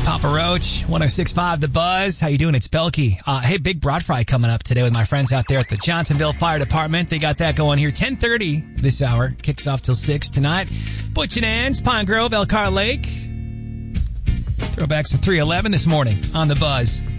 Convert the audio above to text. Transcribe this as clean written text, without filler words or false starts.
Papa Roach, 106.5 The Buzz. How you doing? It's Belky. Hey, big broad fry coming up today with my friends out there at the Johnsonville Fire Department. They got that going here. 10:30 this hour. Kicks off till 6 tonight. Butch and Ann's, Pine Grove, Elkhart Lake. Throwbacks to 311 this morning on The Buzz.